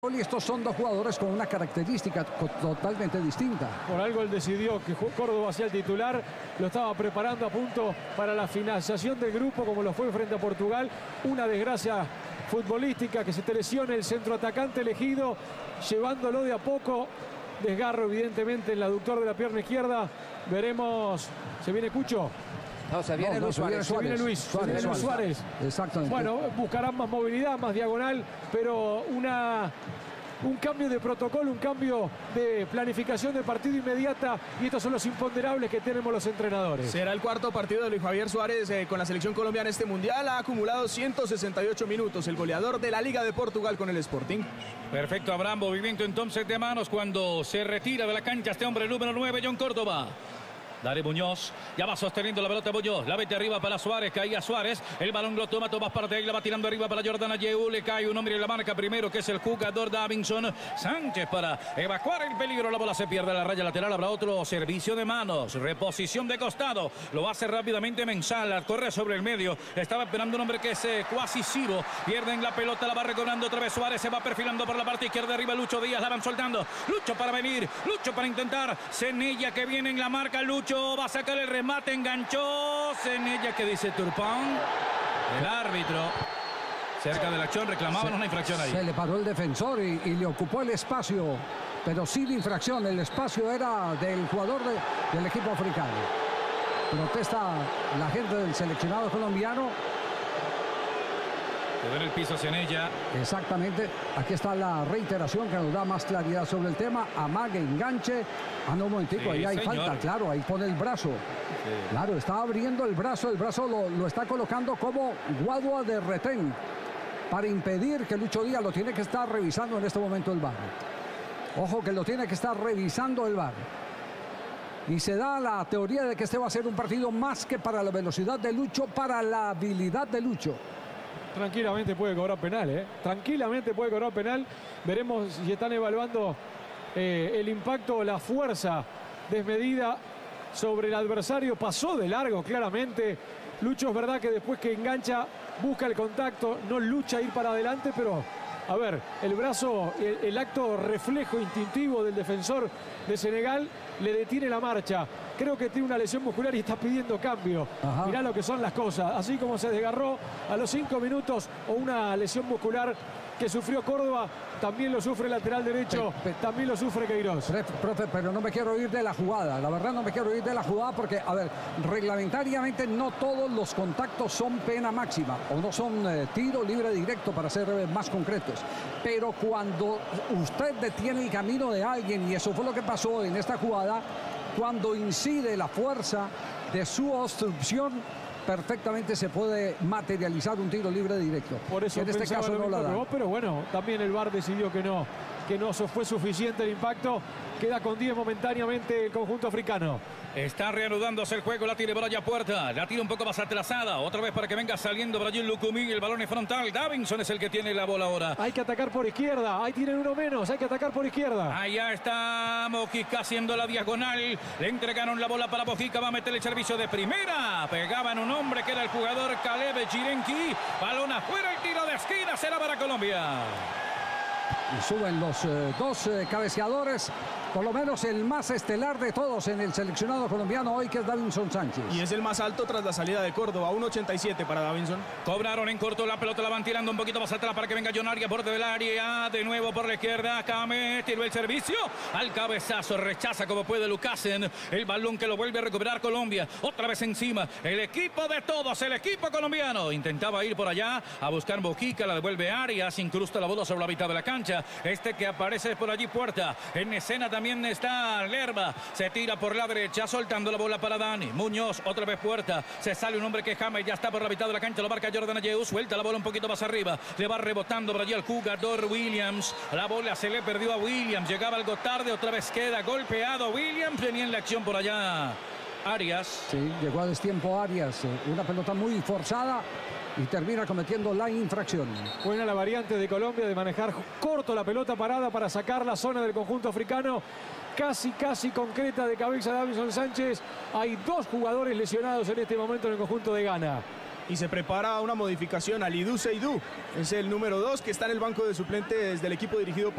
Y estos son dos jugadores con una característica totalmente distinta. Por algo él decidió que Córdoba sea el titular, lo estaba preparando a punto para la finalización del grupo, como lo fue frente a Portugal. Una desgracia futbolística, que se te lesione el centroatacante elegido, llevándolo de a poco. Desgarro evidentemente en el aductor de la pierna izquierda. Veremos, ¿se viene Cucho? No, se viene Luis Suárez. Se viene Luis Suárez. Exactamente. Bueno, buscarán más movilidad, más diagonal, pero un cambio de protocolo, un cambio de planificación de partido inmediata, y estos son los imponderables que tenemos los entrenadores. Será el cuarto partido de Luis Javier Suárez con la selección colombiana en este mundial. Ha acumulado 168 minutos, el goleador de la Liga de Portugal con el Sporting. Perfecto, Abraham, movimiento entonces de manos cuando se retira de la cancha este hombre número 9, John Córdoba. Dale Muñoz, ya va sosteniendo la pelota Muñoz, la mete arriba para Suárez, caía Suárez, el balón lo toma Tomás Partey, la va tirando arriba para Jordan Ayew, le cae un hombre en la marca primero que es el jugador Davinson Sánchez para evacuar el peligro, la bola se pierde a la raya lateral, habrá otro servicio de manos, reposición de costado, lo hace rápidamente Mensah, corre sobre el medio, estaba esperando un hombre que es Cuasi Ciro, pierden la pelota, la va recobrando otra vez Suárez, se va perfilando por la parte izquierda, arriba Lucho Díaz, la van soltando, Lucho para venir, Lucho para intentar, Zenella que viene en la marca, Lucho va a sacar el remate, enganchó Zenella, que dice Turpán, el árbitro cerca de la acción, reclamaban una infracción ahí. Se le paró el defensor y le ocupó el espacio, pero sin infracción, el espacio era del jugador del equipo africano. Protesta la gente del seleccionado colombiano. Quedó en el piso Zenella. Exactamente, aquí está la reiteración que nos da más claridad sobre el tema. Amague, enganche. Ah, no, un momentico, sí, ahí hay falta, claro, ahí pone el brazo. Sí. Claro, está abriendo el brazo lo está colocando como guadua de retén para impedir que Lucho Díaz lo tiene que estar revisando en este momento el VAR. Ojo que lo tiene que estar revisando el VAR. Y se da la teoría de que este va a ser un partido más que para la velocidad de Lucho, para la habilidad de Lucho. Tranquilamente puede cobrar penal, ¿eh? Tranquilamente puede cobrar penal. Veremos si están evaluando el impacto, la fuerza desmedida sobre el adversario. Pasó de largo, claramente. Lucho es verdad que después que engancha, busca el contacto, no lucha a ir para adelante, pero a ver, el brazo, el acto reflejo instintivo del defensor de Senegal le detiene la marcha. Creo que tiene una lesión muscular y está pidiendo cambio. Ajá. Mirá lo que son las cosas. Así como se desgarró a los 5 minutos o una lesión muscular que sufrió Córdoba, también lo sufre el lateral derecho, también lo sufre Queiroz. Profe, pero no me quiero ir de la jugada. La verdad no me quiero ir de la jugada porque, a ver, reglamentariamente no todos los contactos son pena máxima o no son tiro libre directo, para ser más concretos. Pero cuando usted detiene el camino de alguien, y eso fue lo que pasó en esta jugada, cuando incide la fuerza de su obstrucción, perfectamente se puede materializar un tiro libre directo. Por eso en este caso no la da. Pero bueno, también el VAR decidió que no fue suficiente el impacto. Queda con 10 momentáneamente el conjunto africano. Está reanudándose el juego, la tiene por allá Puerta, la tira un poco más atrasada, otra vez para que venga saliendo por allí el Lucumí, el balón es frontal, Davinson es el que tiene la bola ahora. Hay que atacar por izquierda, ahí tienen uno menos, hay que atacar por izquierda. Allá está Mojica haciendo la diagonal, le entregaron la bola para Mojica, va a meter el servicio de primera, pegaba en un hombre que era el jugador Caleb Chirenki, balón afuera, el tiro de esquina será para Colombia. Y suben los dos cabeceadores, por lo menos el más estelar de todos en el seleccionado colombiano hoy, que es Davinson Sánchez. Y es el más alto tras la salida de Córdoba, 1.87 para Davinson. Cobraron en corto, la pelota la van tirando un poquito más atrás para que venga John Arias, borde del área, de nuevo por la izquierda, Kame tiró el servicio, al cabezazo, rechaza como puede Lucasen, el balón que lo vuelve a recuperar Colombia, otra vez encima, el equipo de todos, el equipo colombiano, intentaba ir por allá a buscar Mojica, la devuelve Arias, incrusta la bola sobre la mitad de la cancha, este que aparece por allí Puerta, en escena también está Lerma, se tira por la derecha, soltando la bola para Dani, Muñoz, otra vez Puerta, se sale un hombre que James, ya está por la mitad de la cancha, lo marca Jordan Ayew, suelta la bola un poquito más arriba, le va rebotando por allí al jugador Williams, la bola se le perdió a Williams, llegaba algo tarde, otra vez queda golpeado Williams, venía en la acción por allá Arias. Sí, llegó a destiempo Arias, una pelota muy forzada y termina cometiendo la infracción. Buena la variante de Colombia de manejar corto la pelota parada para sacar la zona del conjunto africano. Casi concreta de cabeza Davinson Sánchez. Hay 2 jugadores lesionados en este momento en el conjunto de Ghana. Y se prepara una modificación. Alidou Seydou es el número 2 que está en el banco de suplentes del equipo dirigido por